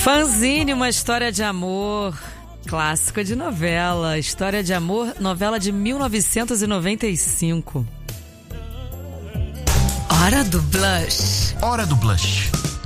Fanzine, uma história de amor, clássico de novela, história de amor, novela de 1995. Hora do Blush. Hora do Blush.